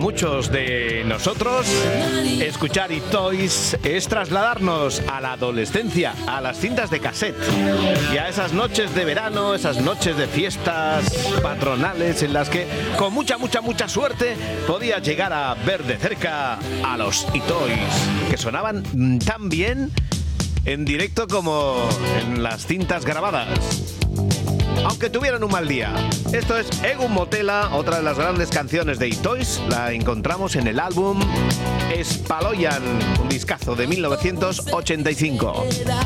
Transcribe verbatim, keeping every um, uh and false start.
muchos de nosotros, escuchar iToys es trasladarnos a la adolescencia, a las cintas de cassette y a esas noches de verano, esas noches de fiestas patronales en las que con mucha, mucha, mucha suerte podías llegar a ver de cerca a los iToys, que sonaban tan bien en directo como en las cintas grabadas, aunque tuvieran un mal día. Esto es Egun Motela, otra de las grandes canciones de iToys. La encontramos en el álbum Espaloian, un discazo de mil novecientos ochenta y cinco.